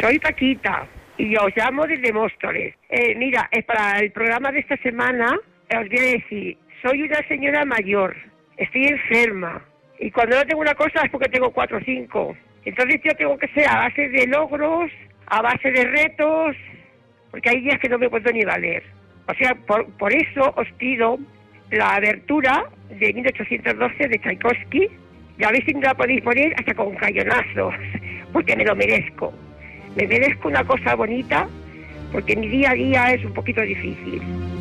Soy Paquita y os llamo desde Móstoles. Mira, para el programa de esta semana os voy a decir, soy una señora mayor, estoy enferma y cuando no tengo una cosa es porque tengo 4 o 5. Entonces yo tengo que ser a base de logros, a base de retos, porque hay días que no me puedo ni valer. O sea, por eso os pido la abertura de 1812 de Tchaikovsky, y a ver si me la podéis poner hasta con cañonazos, porque me lo merezco. Me merezco una cosa bonita, porque mi día a día es un poquito difícil.